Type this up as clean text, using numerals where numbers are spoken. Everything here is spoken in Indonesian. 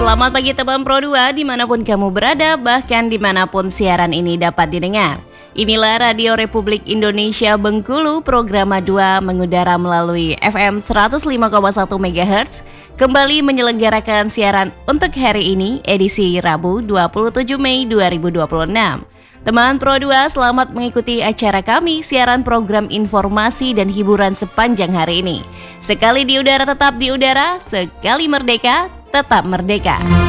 Selamat pagi teman Pro 2 dimanapun kamu berada, bahkan dimanapun siaran ini dapat didengar. Inilah Radio Republik Indonesia Bengkulu, Programa 2 mengudara melalui FM 105,1 MHz. Kembali menyelenggarakan siaran untuk hari ini, edisi Rabu 27 Mei 2026. Teman Pro 2, selamat mengikuti acara kami, siaran program informasi dan hiburan sepanjang hari ini. Sekali di udara tetap di udara, sekali merdeka tetap merdeka.